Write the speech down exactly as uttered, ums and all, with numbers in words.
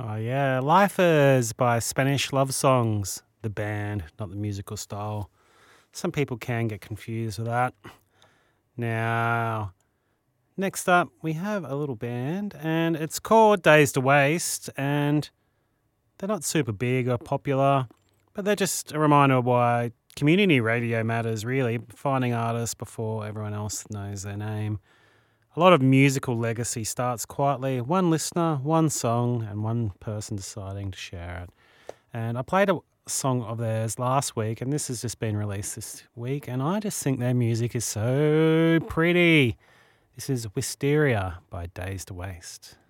Oh, yeah. Lifers by Spanish Love Songs, the band, not the musical style. Some people can get confused with that. Now, next up, we have a little band, and it's called Days to Waste, and they're not super big or popular, but they're just a reminder of why community radio matters, really, finding artists before everyone else knows their name. A lot of musical legacy starts quietly, one listener, one song, and one person deciding to share it. And I played a song of theirs last week, and this has just been released this week, and I just think their music is so pretty. This is Wisteria by Days to Waste.